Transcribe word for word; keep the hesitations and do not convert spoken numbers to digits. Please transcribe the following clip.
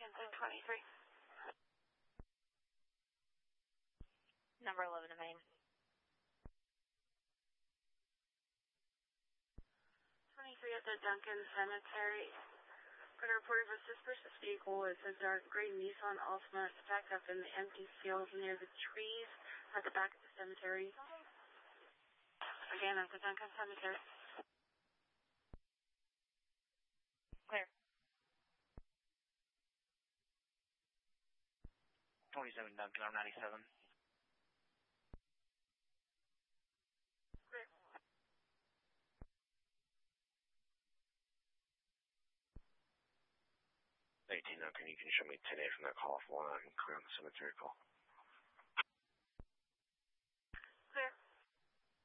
Duncan's at twenty-three. Number eleven to Main. twenty-three at the Duncan Cemetery. Got a report of a suspicious vehicle. It's a dark gray Nissan Altima stacked up in the empty field near the trees at the back of the cemetery. Again, at the Duncan Cemetery. Clear. twenty-seven Duncan, I'm ninety-seven. Clear. eighteen Duncan, you can show me ten eight from that call off line. I can clear on the cemetery call.